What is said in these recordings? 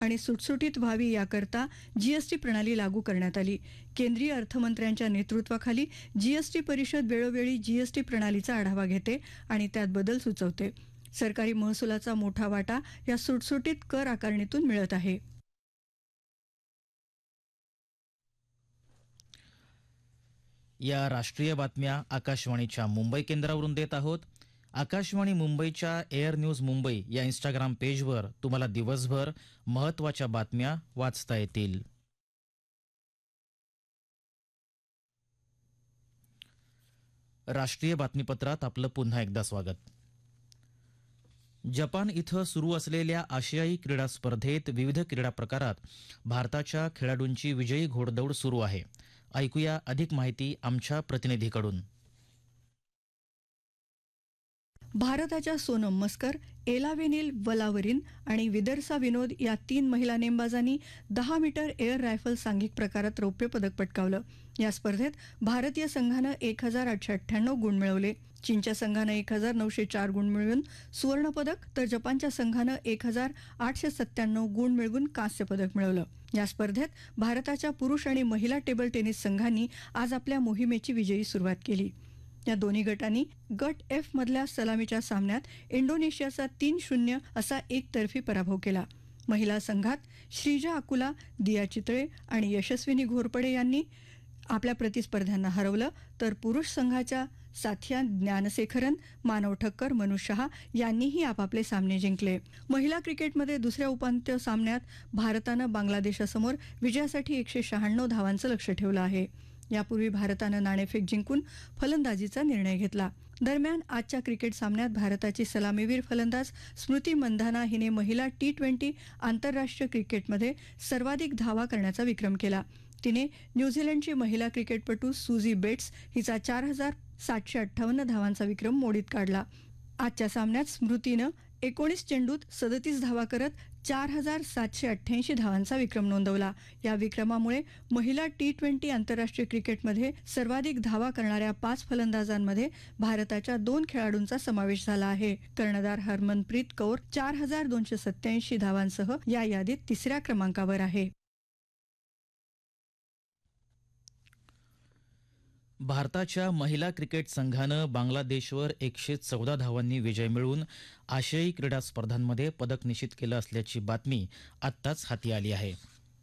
आणि सुटसुटीत व्हावी याकरता जीएसटी प्रणाली लागू करण्यात आली. केंद्रीय अर्थमंत्र्यांच्या नेतृत्वाखाली जीएसटी परिषद वेळोवेळी जीएसटी प्रणालीचा आढावा घेते आणि त्यात बदल सुचवते. सरकारी महसुलाचा मोठा वाटा या सुटसुटीत कर आकारणीतून मिळत आहे. या राष्ट्रीय बातम्या आकाशवाणीच्या मुंबई केंद्रावरून देत आहोत. आकाशवाणी मुंबईच्या एअर न्यूज मुंबई या इंस्टाग्राम पेजवर तुम्हाला दिवसभर महत्त्वाच्या बातम्या वाचता येतील. राष्ट्रीय बातमीपत्रात आपलं पुन्हा एकदा स्वागत. जपान इथं सुरू असलेल्या आशियाई क्रीडा स्पर्धेत विविध क्रीडा प्रकारात भारताच्या खेळाडूंची विजयी घोडदौड सुरू आहे. ऐकूया अधिक माहिती आमच्या प्रतिनिधीकडून. भारताच्या सोनम मस्कर, एलावेनिल वलावरिन आणि विदर्सा विनोद या 3 महिला नेमबाजांनी 10 मीटर एअर रायफल सांघिक प्रकारात रौप्य पदक पटकावलं. या स्पर्धेत भारतीय संघानं 1898 गुण मिळवले. चीनच्या संघानं 1904 गुण मिळवून सुवर्ण पदक, तर जपानच्या संघानं 1897 गुण मिळवून कांस्य पदक मिळवलं. या स्पर्धेत भारताच्या पुरुष आणि महिला टेबल टेनिस संघांनी आज आपल्या मोहिमेची विजयी सुरुवात केली. या दोन्ही गटांनी गट एफ मधल्या सलामीच्या सामन्यात इंडोनेशियाचा 3-0 असा एकतर्फी पराभव केला. महिला संघात श्रीजा अकुला, दिया चितळे आणि यशस्विनी घोरपडे यांनी आपल्या प्रतिस्पर्ध्यांना हरवलं, तर पुरुष संघाच्या साथिया ज्ञानशेखरन, मानव ठक्कर, मनु शहा यांनीही आपापले सामने जिंकले. महिला क्रिकेटमध्ये दुसऱ्या उपांत्य सामन्यात भारतानं बांगलादेशासमोर विजयासाठी 196 धावांचं लक्ष्य ठेवलं आहे. यापूर्वी भारतानं नाणेफेक जिंकून फलंदाजीचा निर्णय घेतला. दरम्यान आजच्या क्रिकेट सामन्यात भारताची सलामीवीर फलंदाज स्मृती मंधाना हिने महिला T20 आंतरराष्ट्रीय क्रिकेटमध्ये सर्वाधिक धावा करण्याचा विक्रम केला. तिने न्यूझीलंडची महिला क्रिकेटपटू सुझी बेट्स हिचा 4758 धावांचा विक्रम मोडीत काढला. आजच्या सामन्यात स्मृतीनं 19 चेंडूत 37 धावा करत 4788 धावांचा विक्रम नोंदवला. या विक्रमामुळे महिला T20 आंतरराष्ट्रीय क्रिकेटमध्ये सर्वाधिक धावा करणाऱ्या 5 फलंदाजांमध्ये भारताच्या 2 खेळाडूंचा समावेश झाला आहे. कर्णधार हरमनप्रीत कौर 4287 धावांसह या यादीत 3ऱ्या क्रमांकावर आहे. भारताच्या महिला क्रिकेट संघानं बांगलादेशवर 114 धावांनी विजय मिळवून आशियाई क्रीडा स्पर्धांमध्ये पदक निश्चित केलं असल्याची बातमी आत्ताच हाती आली आहे.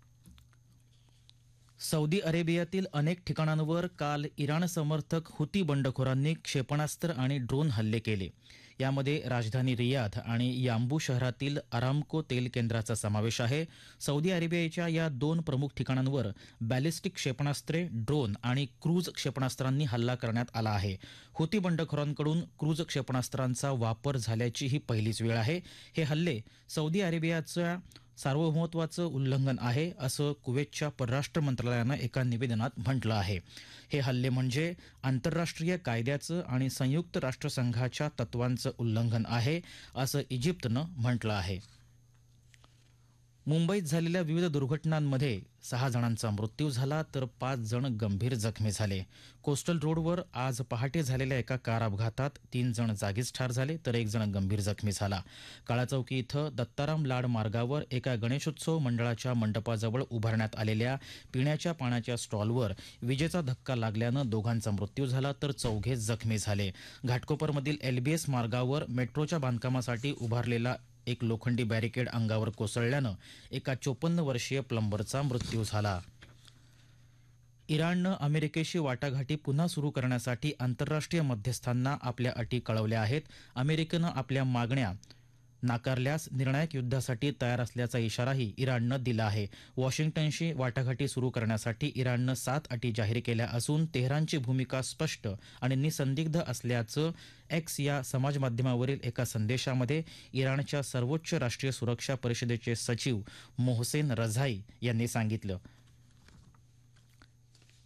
सौदी अरेबियातील अनेक ठिकाणांवर काल इराण समर्थक हुती बंडखोरांनी क्षेपणास्त्र आणि ड्रोन हल्ले केले. यामध्ये राजधानी रियाध आणि यांबू शहरातील अरामको तेल केंद्राचा समावेश आहे. सौदी अरेबियाच्या या 2 प्रमुख ठिकाणांवर बॅलिस्टिक क्षेपणास्त्रे, ड्रोन आणि क्रूज क्षेपणास्त्रांनी हल्ला करण्यात आला आहे. हुती बंडखोरांकडून क्रूज क्षेपणास्त्रांचा वापर झाल्याची ही पहिलीच वेळ आहे. हे हल्ले सौदी अरेबियाच्या सार्वभौमत्वाचं उल्लंघन आहे, असं कुवेतच्या परराष्ट्र मंत्रालयानं एका निवेदनात म्हटलं आहे. हे हल्ले म्हणजे आंतरराष्ट्रीय कायद्याचं आणि संयुक्त राष्ट्रसंघाच्या तत्वांचं उल्लंघन आहे, असं इजिप्तनं म्हटलं आहे. मुंबईत झालेल्या विविध दुर्घटनांमध्ये 6 जणांचा मृत्यू झाला, तर 5 जण गंभीर जखमी झाले. कोस्टल रोडवर आज पहाटे झालेल्या एका कार अपघातात 3 जण जागीच ठार झाले, तर 1 जण गंभीर जखमी झाला. काळाचौकी इथं दत्ताराम लाड मार्गावर एका गणेशोत्सव मंडळाच्या मंडपाजवळ उभारण्यात आलेल्या पिण्याच्या पाण्याच्या स्टॉलवर विजेचा धक्का लागल्यानं 2घांचा मृत्यू झाला, तर 4घे जखमी झाले. घाटकोपरमधील LBS मार्गावर मेट्रोच्या बांधकामासाठी उभारलेला एक लोखंडी बॅरिकेड अंगावर कोसळल्यानं एका 54 वर्षीय प्लंबरचा मृत्यू झाला. इराणनं अमेरिकेशी वाटाघाटी पुन्हा सुरू करण्यासाठी आंतरराष्ट्रीय मध्यस्थांना आपल्या अटी कळवल्या आहेत. अमेरिकेनं आपल्या मागण्या नाकारल्यास निर्णायक युद्धासाठी तयार असल्याचा इशाराही इराणनं दिला आहे. वॉशिंग्टनशी वाटाघाटी सुरू करण्यासाठी इराणनं 7 अटी जाहीर केल्या असून तेहरानची भूमिका स्पष्ट आणि निसंदिग्ध असल्याचं एक्स या समाजमाध्यमावरील एका संदेशामध्ये इराणच्या सर्वोच्च राष्ट्रीय सुरक्षा परिषदेचे सचिव मोहसेन रझाई यांनी सांगितलं.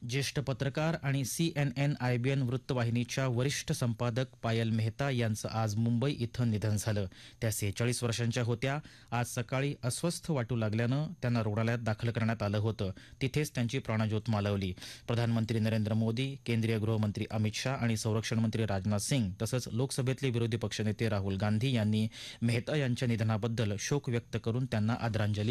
ज्येष्ठ पत्रकार आणि CNN IBN वृत्तवाहिनीच्या वरिष्ठ संपादक पायल मेहता यांचं आज मुंबई इथं निधन झालं. त्या 46 वर्षांच्या होत्या. आज सकाळी अस्वस्थ वाटू लागल्यानं त्यांना रुग्णालयात दाखल करण्यात आलं होतं. तिथेच त्यांची प्राणज्योत मालवली. प्रधानमंत्री नरेंद्र मोदी, केंद्रीय गृहमंत्री अमित शाह आणि संरक्षण मंत्री राजनाथ सिंग तसंच लोकसभेतले विरोधी पक्षनेते राहुल गांधी यांनी मेहता यांच्या निधनाबद्दल शोक व्यक्त करून त्यांना आदरांजली